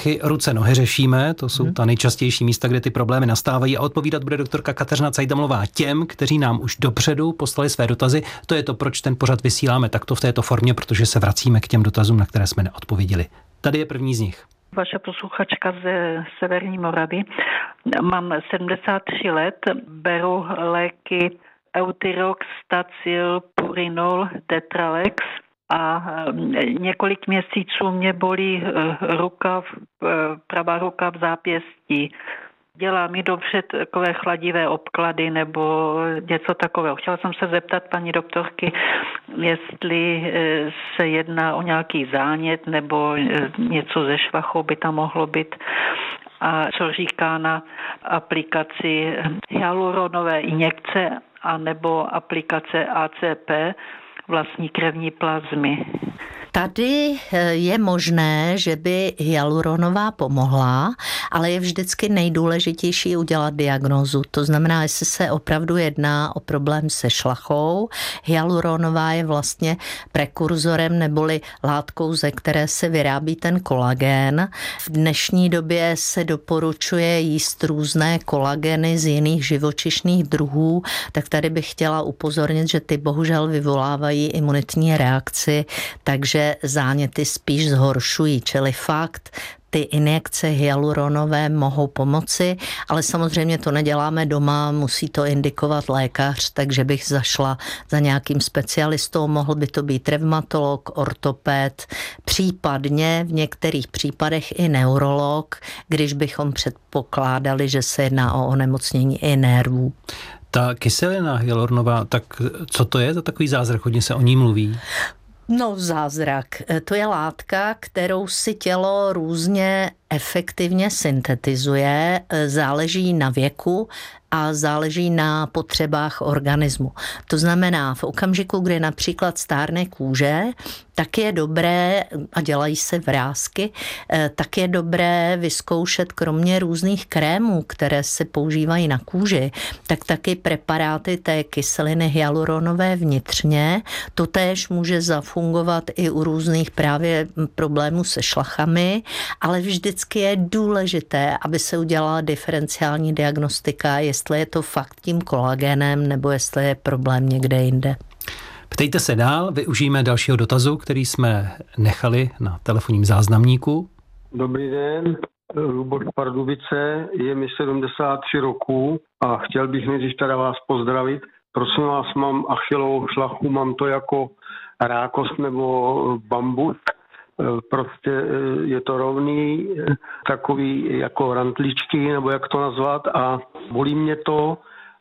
šlachy, ruce, nohy řešíme, to jsou ta nejčastější místa, kde ty problémy nastávají, a odpovídat bude doktorka Kateřina Cajdamlová těm, kteří nám už dopředu poslali své dotazy. To je to, proč ten pořad vysíláme takto v této formě, protože se vracíme k těm dotazům, na které jsme neodpověděli. Tady je první z nich. Vaše posluchačka ze Severní Moravy. Mám 73 let, beru léky Euthyrox, Stacil, Purinol, Tetralex a několik měsíců mě bolí pravá ruka v zápěstí. Dělá mi dobře takové chladivé obklady nebo něco takového. Chtěla jsem se zeptat paní doktorky, jestli se jedná o nějaký zánět nebo něco ze švachou by tam mohlo být. A co říká na aplikaci hyaluronové injekce a nebo aplikace ACP vlastní krevní plazmy. Tady je možné, že by hyaluronová pomohla, ale je vždycky nejdůležitější udělat diagnózu. To znamená, jestli se opravdu jedná o problém se šlachou. Hyaluronová je vlastně prekurzorem neboli látkou, ze které se vyrábí ten kolagén. V dnešní době se doporučuje jíst různé kolageny z jiných živočišných druhů, tak tady bych chtěla upozornit, že ty bohužel vyvolávají imunitní reakci, takže záněty spíš zhoršují, čili fakt, ty injekce hyaluronové mohou pomoci, ale samozřejmě to neděláme doma, musí to indikovat lékař, takže bych zašla za nějakým specialistou, mohl by to být revmatolog, ortoped, případně v některých případech i neurolog, když bychom předpokládali, že se jedná o onemocnění i nervů. Ta kyselina hyaluronová, tak co to je za takový zázrak? Hodně se o ní mluví. No, zázrak. To je látka, kterou si tělo různě efektivně syntetizuje, záleží na věku a záleží na potřebách organismu. To znamená, v okamžiku, kdy například stárne kůže, tak je dobré, a dělají se vrásky, tak je dobré vyzkoušet kromě různých krémů, které se používají na kůži, tak taky preparáty té kyseliny hyaluronové vnitřně. To též může zafungovat i u různých právě problémů se šlachami, ale vždycky je důležité, aby se udělala diferenciální diagnostika, jestli je to fakt tím kolagénem, nebo jestli je problém někde jinde. Ptejte se dál, využijeme dalšího dotazu, který jsme nechali na telefonním záznamníku. Dobrý den, Luboš Pardubice, je mi 73 roků a chtěl bych nejdřív teda vás pozdravit. Prosím vás, mám achilovou šlachu, mám to jako rákost nebo bambus. Prostě je to rovný, takový jako rantličky, nebo jak to nazvat, a bolí mě to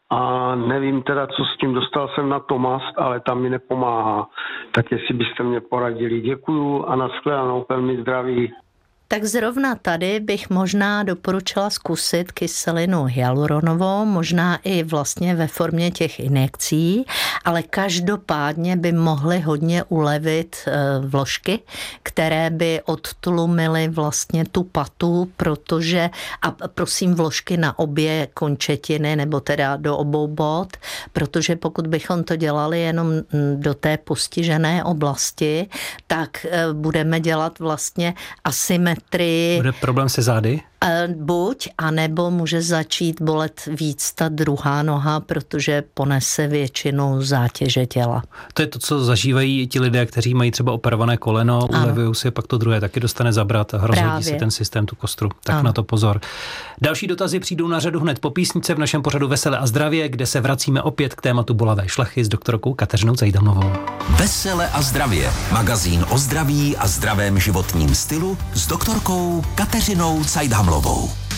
a nevím teda, co s tím, dostal jsem na to mast, ale tam mi nepomáhá. Tak jestli byste mě poradili. Děkuju a nashledanou, velmi zdraví. Tak zrovna tady bych možná doporučila zkusit kyselinu hyaluronovou, možná i vlastně ve formě těch injekcí, ale každopádně by mohly hodně ulevit vložky, které by odtlumily vlastně tu patu, protože, a prosím vložky na obě končetiny, nebo teda do obou bod, protože pokud bychom to dělali jenom do té postižené oblasti, tak budeme dělat vlastně asymetrii. Bude problém se zády? Buď, anebo může začít bolet víc ta druhá noha, protože ponese většinu zátěže těla. To je to, co zažívají ti lidé, kteří mají třeba operované koleno, ulevují si, pak to druhé taky dostane zabrat a rozhodí si ten systém, tu kostru. Tak na to pozor. Další dotazy přijdou na řadu hned po písničce v našem pořadu Vesele a zdravě, kde se vracíme opět k tématu bolavé šlachy s doktorkou Kateřinou Cajdamlovou. Vesele a zdravě. Magazín o zdraví a zdravém životním stylu s doktorkou Kateřinou Cajdamlovou.